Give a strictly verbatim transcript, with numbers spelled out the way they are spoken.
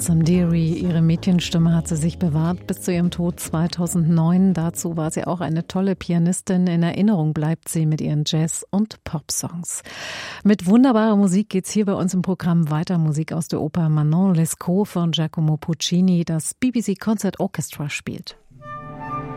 Lonesome Dearie. Ihre Mädchenstimme hat sie sich bewahrt bis zu ihrem Tod zweitausendneun. Dazu war sie auch eine tolle Pianistin. In Erinnerung bleibt sie mit ihren Jazz- und Pop-Songs. Mit wunderbarer Musik geht's hier bei uns im Programm weiter. Musik aus der Oper Manon Lescaut von Giacomo Puccini, das B B C Concert Orchestra spielt.